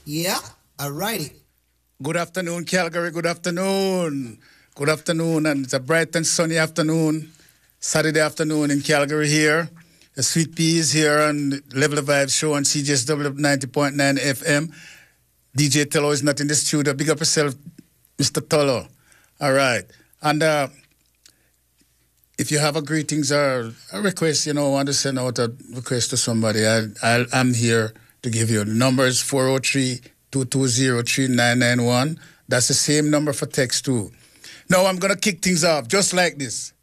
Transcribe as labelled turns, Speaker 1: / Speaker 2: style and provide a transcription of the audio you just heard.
Speaker 1: Yeah, alrighty.
Speaker 2: Good afternoon, Calgary. Good afternoon. Good afternoon, and it's a bright and sunny afternoon, Saturday afternoon in Calgary here. The Sweet Pea is here on Level of Vibes show on CJSW 90.9 FM. DJ Tello is not in the studio. Big up yourself, Mr. Tello. All right. And if you have a greetings or a request, want to send out a request to somebody, I'm here to give you. The number is 403-220-3991. That's the same number for text too. Now I'm going to kick things off just like this.